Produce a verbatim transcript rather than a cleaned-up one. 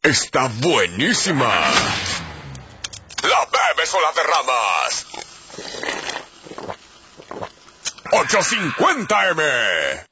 Está buenísima. ¿La bebes o la derramas? ¡ocho cincuenta eme!